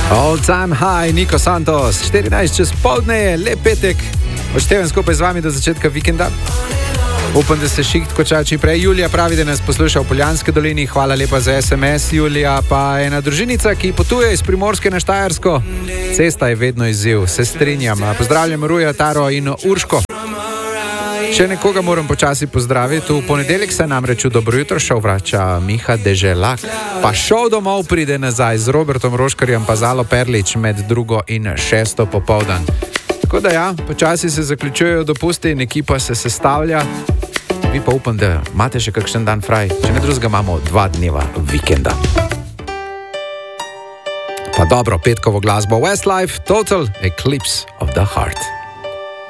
All time high, Niko Santos, 14 čez poldne, lep petek. Odštevam skupaj z vami do začetka vikenda. Upam, da se šikt konča čim prej. Julija pravi, da nas posluša v Poljanski dolini. Hvala lepa za SMS. Julija pa je ena družinica, ki potuje iz Primorske na Štajersko. Cesta je vedno izziv, se strinjam. Pozdravljam Ruja, Taro in Urško. Še nekoga moram počasi pozdraviti. V ponedeljek se namreč v Dobro jutro šov vrača Miha Deželak. Pa šov domov pride nazaj z Robertom Roškarjem pa Zalo Perlič med 2. in 6. popoldan. Tako da ja, počasi se zaključujejo dopusti in ekipa se sestavlja. Vi pa upam, da imate še kakšen dan fraj. Če ne drugega, imamo 2 dneva vikenda. Pa dobro, petkovo glasbo Westlife, Total Eclipse of the Heart.